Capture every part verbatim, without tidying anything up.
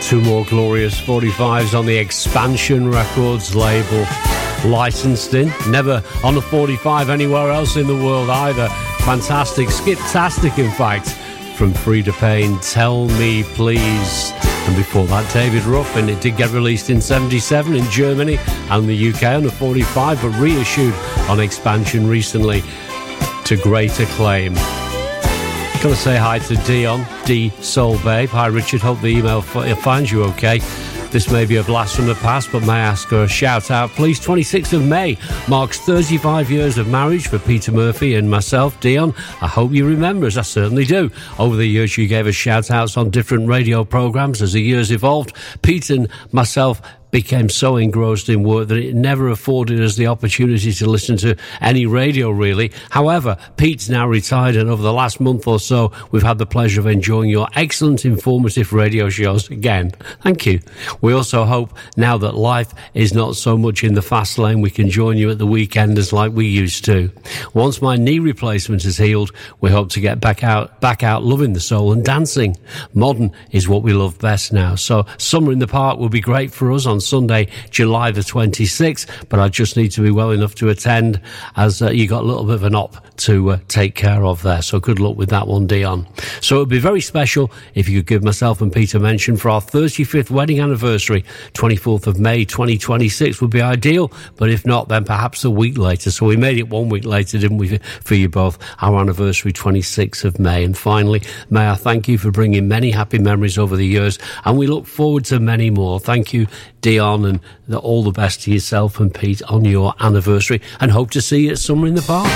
Two more glorious forty-fives on the Expansion Records label, licensed in, never on a forty-five anywhere else in the world either. Fantastic, skip-tastic in fact, from Frida Payne, Tell Me Please. And before that, David Ruffin. It did get released in seventy-seven in Germany and the U K on a forty-five, but reissued on Expansion recently to great acclaim. Gotta say hi to Dion, D Soul Babe. Hi Richard, hope the email f- finds you okay. This may be a blast from the past, but may I ask her a shout out, please? twenty-sixth of May marks thirty-five years of marriage for Peter Murphy and myself, Dion. I hope you remember us, I certainly do. Over the years, you gave us shout outs on different radio programmes. As the years evolved, Pete and myself became so engrossed in work that it never afforded us the opportunity to listen to any radio, really. However, Pete's now retired, and over the last month or so, we've had the pleasure of enjoying your excellent, informative radio shows again. Thank you. We also hope, now that life is not so much in the fast lane, we can join you at the weekenders like we used to. Once my knee replacement is healed, we hope to get back out, back out loving the soul and dancing. Modern is what we love best now. So, Summer in the Park will be great for us on Sunday, July the twenty-sixth, but I just need to be well enough to attend, as uh, you got a little bit of an op to uh, take care of there, so good luck with that one, Dion. So it would be very special if you could give myself and Peter a mention for our thirty-fifth wedding anniversary. Twenty-fourth of May twenty twenty-six would be ideal, but if not, then perhaps a week later. So we made it one week later, didn't we, for you both? Our anniversary, twenty-sixth of May. And finally, may I thank you for bringing many happy memories over the years, and we look forward to many more. Thank you, Dion, and the, all the best to yourself and Pete on your anniversary, and hope to see you at Summer in the Park.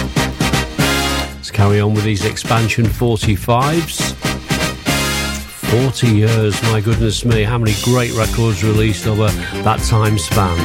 Let's carry on with these Expansion forty-fives. forty years, my goodness me, how many great records released over that time span.